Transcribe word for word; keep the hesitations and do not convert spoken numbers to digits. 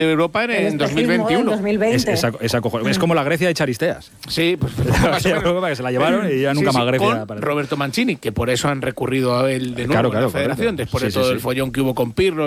Europa en, en dos mil veintiuno. dos mil veinte. Es, es, es, es como la Grecia de Charisteas. Sí, pues más o menos. Que se la llevaron y ya nunca sí, más sí, Grecia. Con Roberto Mancini, que por eso han recurrido a él de nuevo claro, a claro, la federación, correcto. después Sí, de todo sí, el sí. follón que hubo con Pirlo.